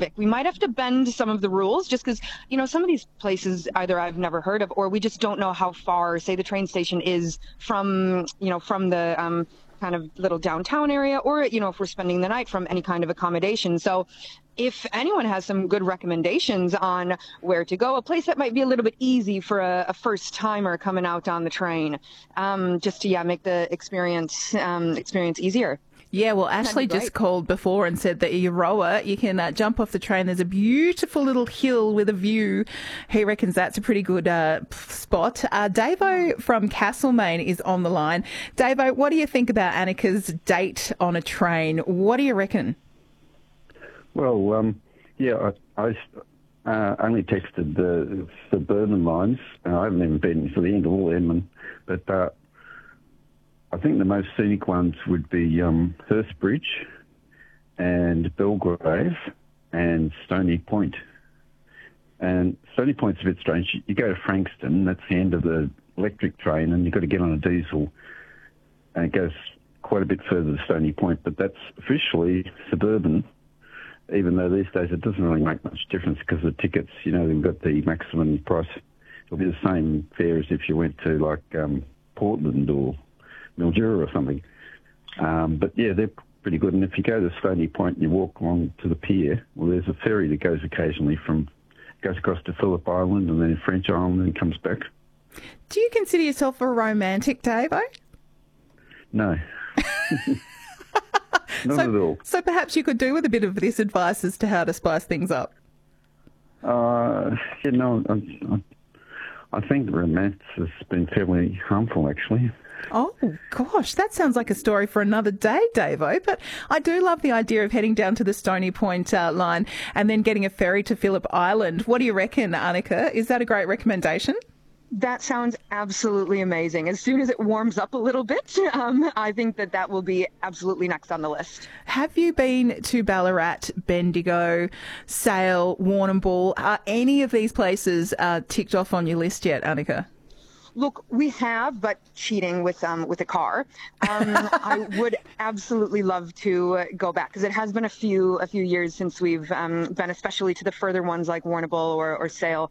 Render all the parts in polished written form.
specific. We might have to bend some of the rules just because, some of these places either I've never heard of or we just don't know how far, say, the train station is from the kind of little downtown area, or, if we're spending the night, from any kind of accommodation. So if anyone has some good recommendations on where to go, a place that might be a little bit easy for a first timer coming out on the train, just to make the experience easier. Yeah, well, Ashley just called before and said that Euroa, you can jump off the train. There's a beautiful little hill with a view. He reckons that's a pretty good spot. Davo from Castlemaine is on the line. Davo, what do you think about Annika's date on a train? What do you reckon? Well, I only texted the suburban lines. I haven't even been to the end of all them, but I think the most scenic ones would be Hurstbridge and Belgrave and Stony Point. And Stony Point's a bit strange. You go to Frankston, that's the end of the electric train, and you've got to get on a diesel, and it goes quite a bit further to Stony Point, but that's officially suburban, even though these days it doesn't really make much difference because the tickets, they've got the maximum price. It'll be the same fare as if you went to, Portland or Mildura or something. But they're pretty good. And if you go to Stony Point and you walk along to the pier, well, there's a ferry that goes occasionally goes across to Phillip Island and then French Island and comes back. Do you consider yourself a romantic, Davo? No. Not at all. So perhaps you could do with a bit of this advice as to how to spice things up. I think romance has been fairly harmful, actually. Oh, gosh, that sounds like a story for another day, Davo. But I do love the idea of heading down to the Stony Point line and then getting a ferry to Phillip Island. What do you reckon, Annika? Is that a great recommendation? That sounds absolutely amazing. As soon as it warms up a little bit, I think that will be absolutely next on the list. Have you been to Ballarat, Bendigo, Sale, Warrnambool? Are any of these places ticked off on your list yet, Annika? Look, we have, but cheating with a car. I would absolutely love to go back because it has been a few years since we've been, especially to the further ones like Warrnambool or Sale.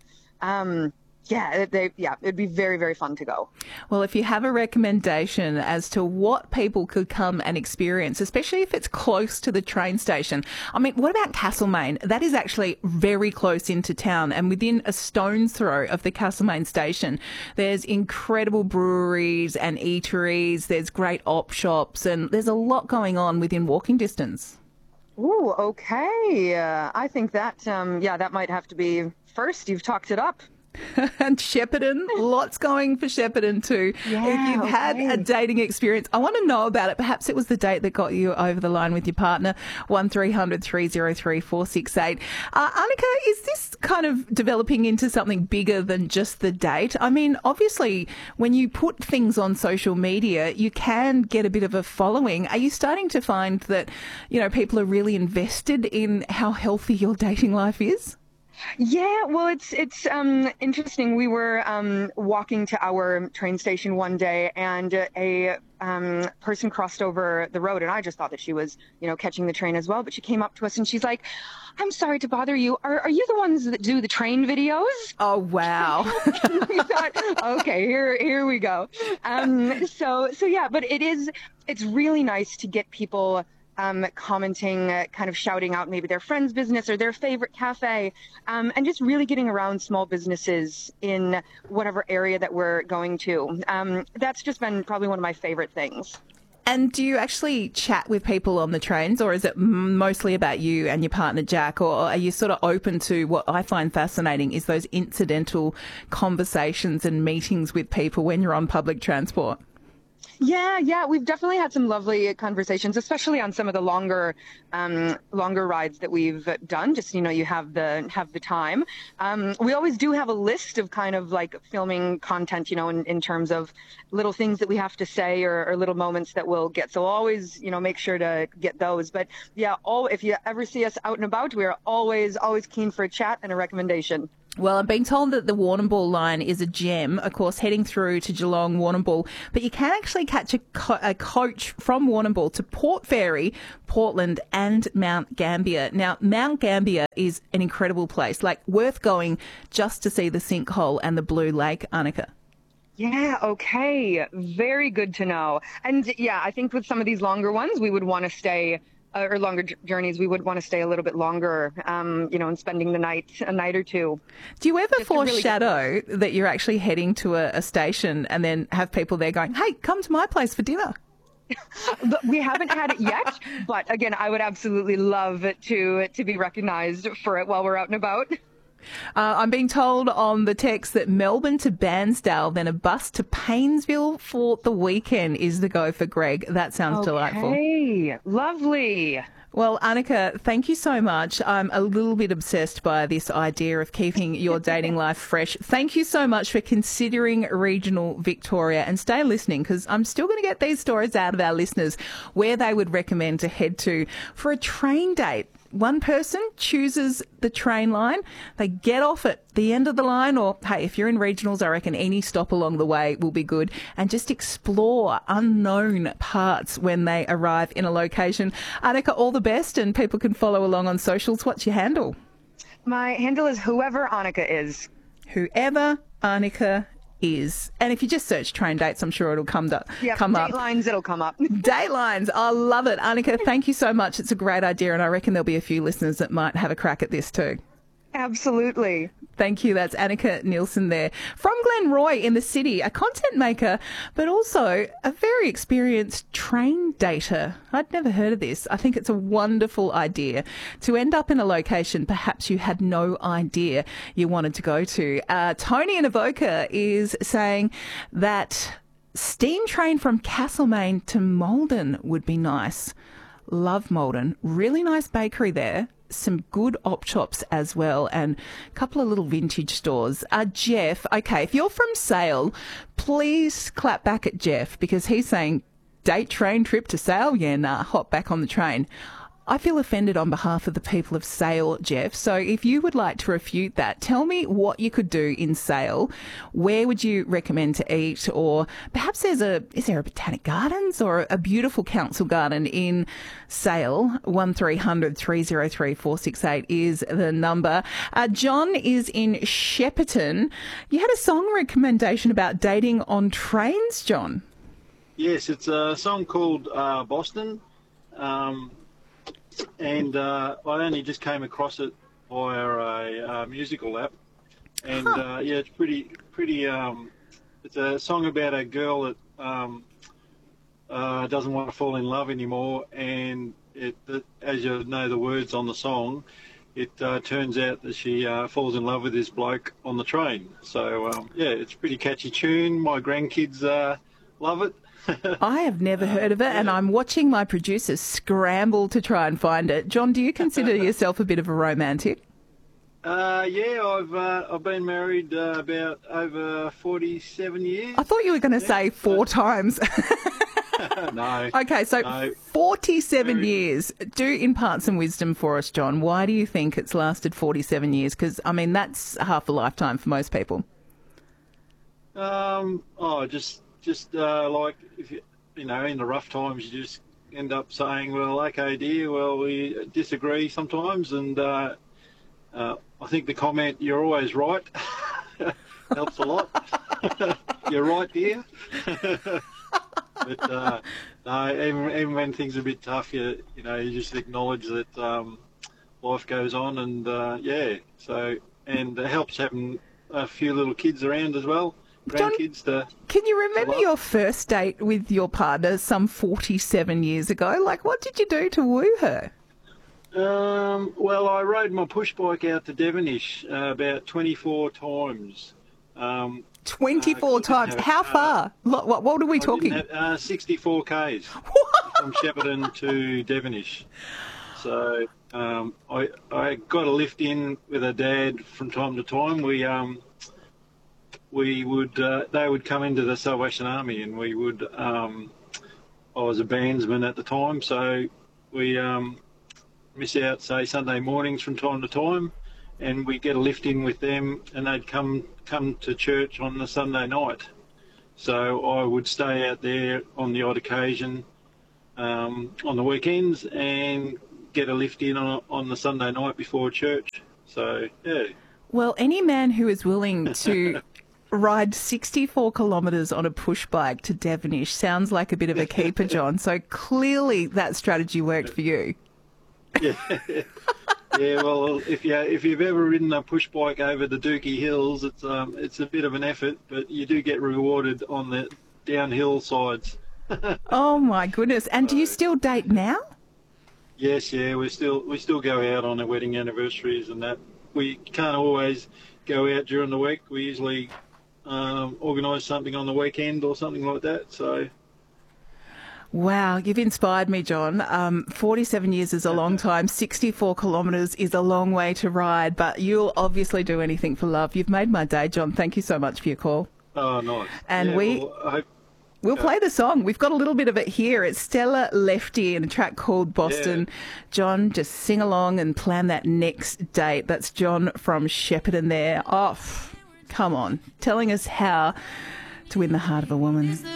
It'd be very, very fun to go. Well, if you have a recommendation as to what people could come and experience, especially if it's close to the train station. I mean, what about Castlemaine? That is actually very close into town and within a stone's throw of the Castlemaine station. There's incredible breweries and eateries. There's great op shops and there's a lot going on within walking distance. Ooh, okay. I think that, that might have to be first. You've talked it up. And Shepparton, lots going for Shepparton too. Yeah, if you've had a dating experience, I want to know about it. Perhaps it was the date that got you over the line with your partner. 1300 303 468. Annika, is this kind of developing into something bigger than just the date? I mean, obviously, when you put things on social media, you can get a bit of a following. Are you starting to find that, people are really invested in how healthy your dating life is? Yeah, well, it's interesting. We were walking to our train station one day, and a person crossed over the road, and I just thought that she was, catching the train as well. But she came up to us, and she's like, "I'm sorry to bother you. Are you the ones that do the train videos?" Oh, wow! We thought, okay, here we go. But it's really nice to get people commenting, kind of shouting out maybe their friend's business or their favorite cafe, and just really getting around small businesses in whatever area that we're going to. That's just been probably one of my favorite things. And do you actually chat with people on the trains, or is it mostly about you and your partner, Jack, or are you sort of open to what I find fascinating is those incidental conversations and meetings with people when you're on public transport? Yeah, we've definitely had some lovely conversations, especially on some of the longer rides that we've done. Just, you have the time. We always do have a list of kind of like filming content, in terms of little things that we have to say or little moments that we'll get. So always, make sure to get those. But yeah, if you ever see us out and about, we are always keen for a chat and a recommendation. Well, I'm being told that the Warrnambool line is a gem, of course, heading through to Geelong, Warrnambool, but you can actually catch a coach from Warrnambool to Port Fairy, Portland and Mount Gambier. Now, Mount Gambier is an incredible place, like worth going just to see the sinkhole and the Blue Lake, Annika. Yeah, okay. Very good to know. And yeah, I think with some of these longer ones, we would want to stay, or longer journeys, we would want to stay a little bit longer, and spending the night, a night or two. Do you ever foreshadow that you're actually heading to a station and then have people there going, hey, come to my place for dinner? We haven't had it yet, but again, I would absolutely love to be recognized for it while we're out and about. I'm being told on the text that Melbourne to Bairnsdale, then a bus to Paynesville for the weekend is the go for Greg. That sounds delightful. Hey, lovely. Well, Annika, thank you so much. I'm a little bit obsessed by this idea of keeping your dating life fresh. Thank you so much for considering regional Victoria, and stay listening because I'm still going to get these stories out of our listeners where they would recommend to head to for a train date. One person chooses the train line, they get off at the end of the line, or hey, if you're in regionals, I reckon any stop along the way will be good, and just explore unknown parts when they arrive in a location. Annika, all the best, and people can follow along on socials. What's your handle? My handle is whoever Annika is. Whoever Annika is. And if you just search train dates, I'm sure it'll come up. Datelines, it'll come up. Datelines. I love it. Annika, thank you so much. It's a great idea, and I reckon there'll be a few listeners that might have a crack at this too. Absolutely. Thank you. That's Annika Nielsen there from Glenroy in the city, a content maker, but also a very experienced train dater. I'd never heard of this. I think it's a wonderful idea to end up in a location perhaps you had no idea you wanted to go to. Tony in Avoca is saying that steam train from Castlemaine to Malden would be nice. Love Malden. Really nice bakery there. Some good op shops as well, and a couple of little vintage stores. Jeff, okay, if you're from Sale, please clap back at Jeff because he's saying date train trip to Sale? Yeah, nah, hop back on the train. I feel offended on behalf of the people of Sale, Jeff. So if you would like to refute that, tell me what you could do in Sale. Where would you recommend to eat? Or perhaps is there a Botanic Gardens or a beautiful council garden in Sale? 1300 303 468 is the number. John is in Shepparton. You had a song recommendation about dating on trains, John. Yes, it's a song called Boston. And I only just came across it via a musical app, and yeah, it's pretty. It's a song about a girl that doesn't want to fall in love anymore, and as you know the words on the song, it turns out that she falls in love with this bloke on the train. So yeah, it's a pretty catchy tune. My grandkids love it. I have never heard of it, and I'm watching my producers scramble to try and find it. John, do you consider yourself a bit of a romantic? Yeah, I've been married about over 47 years. I thought you were going to say 4 times. No. Okay, so 47 years. Do impart some wisdom for us, John. Why do you think it's lasted 47 years? Because, I mean, that's half a lifetime for most people. Just like if you know, in the rough times, you just end up saying, "Well, okay, dear. Well, we disagree sometimes," and I think the comment "You're always right" helps a lot. You're right, dear. But no, even when things are a bit tough, you just acknowledge that life goes on, and yeah. So and it helps having a few little kids around as well. John, can you remember your first date with your partner some 47 years ago? Like, what did you do to woo her? Well, I rode my push bike out to Devonish about 24 times. 24 times? How far? What are we talking? 64 Ks from Shepparton to Devonish. So I got a lift in with her dad from time to time. They would come into the Salvation Army, and we would. I was a bandsman at the time, so we miss out, say, Sunday mornings from time to time, and we get a lift in with them, and they'd come to church on the Sunday night. So I would stay out there on the odd occasion on the weekends and get a lift in on the Sunday night before church. So, yeah. Well, any man who is willing to ride 64 kilometres on a push bike to Devonish sounds like a bit of a keeper, John. So clearly that strategy worked for you. Yeah. Yeah, well, if you've ever ridden a push bike over the Dookie Hills, it's a bit of an effort, but you do get rewarded on the downhill sides. Oh my goodness! And do you still date now? Yes, yeah, we still go out on our wedding anniversaries and that. We can't always go out during the week. We usually organise something on the weekend or something like that. So. Wow, you've inspired me, John. 47 years is a long time. 64 kilometres is a long way to ride, but you'll obviously do anything for love. You've made my day, John. Thank you so much for your call. Oh, nice. And yeah, we'll play the song. We've got a little bit of it here. It's Stella Lefty in a track called Boston. Yeah. John, just sing along and plan that next date. That's John from Shepparton there. Oh, come on. Telling us how to win the heart of a woman.